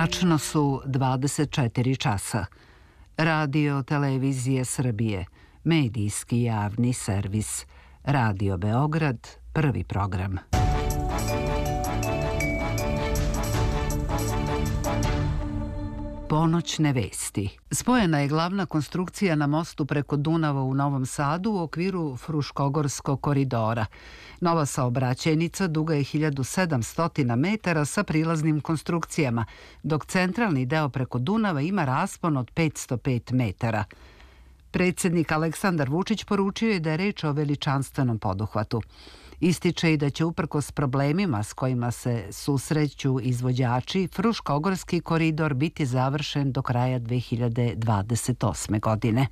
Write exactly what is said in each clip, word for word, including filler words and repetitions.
Tačno su dvadeset četiri časa. Radio Televizije Srbije, medijski javni servis. Radio Beograd, prvi program. Ponoćne vesti. Spojena je glavna konstrukcija na mostu preko Dunava u Novom Sadu u okviru Fruškogorskog koridora. Nova saobraćajnica duga je hiljadu sedamsto metara sa prilaznim konstrukcijama, dok centralni deo preko Dunava ima raspon od petsto pet metara. Predsjednik Aleksandar Vučić poručio je da je reč o veličanstvenom poduhvatu. Ističe i da će uprkos problemima s kojima se susreću izvođači, Fruškogorski koridor biti završen do kraja dve hiljade dvadeset osme. godine.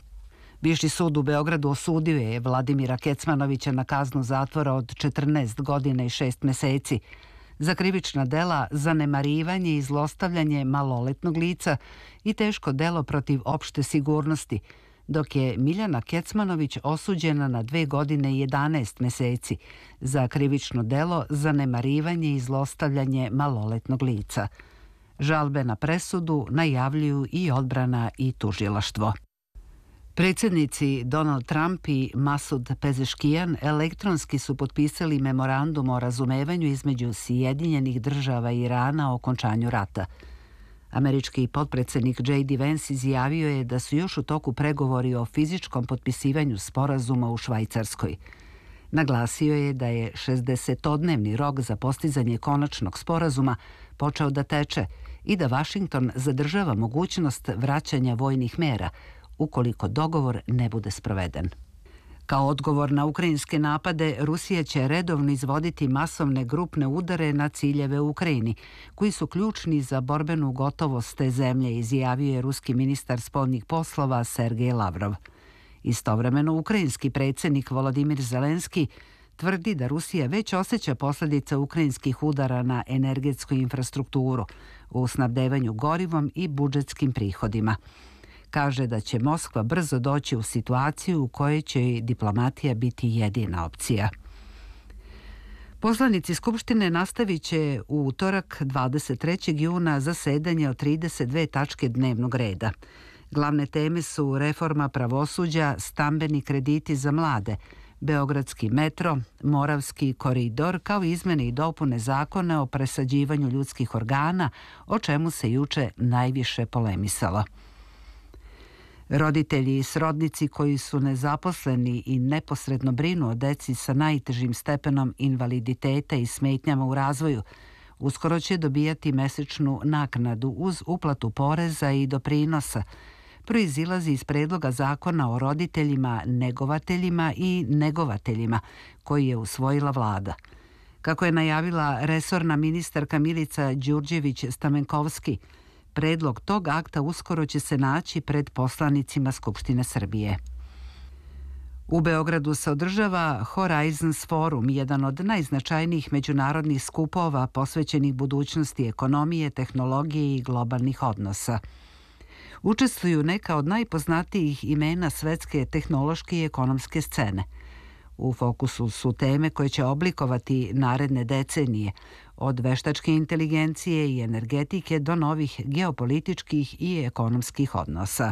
Viši sud u Beogradu osudio je Vladimira Kecmanovića na kaznu zatvora od četrnaest godina i šest meseci za krivična dela zanemarivanje i zlostavljanje maloletnog lica i teško delo protiv opšte sigurnosti, dok je Miljana Kecmanović osuđena na dve godine i jedanaest meseci za krivično delo zanemarivanje i zlostavljanje maloletnog lica. Žalbe na presudu najavljuju i odbrana i tužilaštvo. Predsjednici Donald Trump i Masud Pezeškijan elektronski su potpisali memorandum o razumevanju između Sjedinjenih država i Irana o okončanju rata. Američki potpredsjednik J D Vance izjavio je da su još u toku pregovori o fizičkom potpisivanju sporazuma u Švajcarskoj. Naglasio je da je šezdesetodnevni rok za postizanje konačnog sporazuma počeo da teče i da Vašington zadržava mogućnost vraćanja vojnih mera ukoliko dogovor ne bude sproveden. Kao odgovor na ukrajinske napade, Rusija će redovno izvoditi masovne grupne udare na ciljeve u Ukrajini, koji su ključni za borbenu gotovost te zemlje, izjavio je ruski ministar spoljnih poslova Sergej Lavrov. Istovremeno, ukrajinski predsjednik Volodimir Zelenski tvrdi da Rusija već osjeća posljedice ukrajinskih udara na energetsku infrastrukturu, u snabdevanju gorivom i budžetskim prihodima. Kaže da će Moskva brzo doći u situaciju u kojoj će diplomatija biti jedina opcija. Poslanici Skupštine nastavit će u utorak dvadeset trećeg juna zasedanje od trideset dve tačke dnevnog reda. Glavne teme su reforma pravosuđa, stambeni krediti za mlade, Beogradski metro, Moravski koridor, kao izmene i dopune zakona o presađivanju ljudskih organa, o čemu se juče najviše polemisalo. Roditelji i srodnici koji su nezaposleni i neposredno brinu o deci sa najtežim stepenom invaliditeta i smetnjama u razvoju uskoro će dobijati mesečnu naknadu uz uplatu poreza i doprinosa. Proizilazi iz predloga zakona o roditeljima, negovateljima i negovateljima koji je usvojila vlada. Kako je najavila resorna ministarka Milica Đurđević-Stamenkovski, predlog tog akta uskoro će se naći pred poslanicima Skupštine Srbije. U Beogradu se održava Horizons Forum, jedan od najznačajnijih međunarodnih skupova posvećenih budućnosti ekonomije, tehnologije i globalnih odnosa. Učestvuju neka od najpoznatijih imena svetske tehnološke i ekonomske scene. U fokusu su teme koje će oblikovati naredne decenije, od veštačke inteligencije i energetike do novih geopolitičkih i ekonomskih odnosa.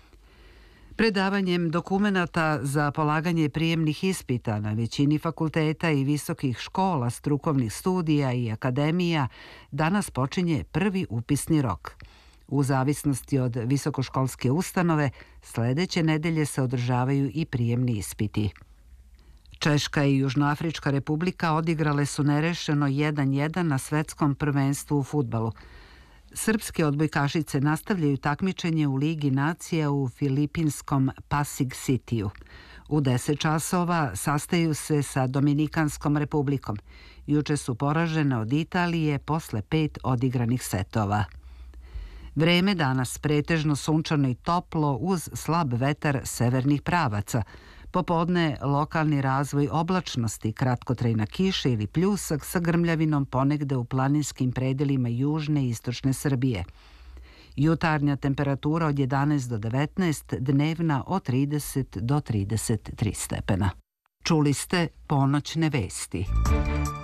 Predavanjem dokumenata za polaganje prijemnih ispita na većini fakulteta i visokih škola, strukovnih studija i akademija danas počinje prvi upisni rok. U zavisnosti od visokoškolske ustanove, sledeće nedelje se održavaju i prijemni ispiti. Češka i Južnoafrička republika odigrale su nerešeno jedan jedan na svetskom prvenstvu u fudbalu. Srpske odbojkašice nastavljaju takmičenje u Ligi nacija u filipinskom Pasig Cityu. U deset časova sastaju se sa Dominikanskom republikom. Juče su poražene od Italije posle pet odigranih setova. Vreme danas pretežno sunčano i toplo uz slab vetar severnih pravaca. Popodne lokalni razvoj oblačnosti, kratkotrajna kiša ili pljusak sa grmljavinom ponegde u planinskim predelima južne i istočne Srbije. Jutarnja temperatura od jedanaest do devetnaest, dnevna od trideset do trideset tri stepena. Čuli ste ponoćne vesti.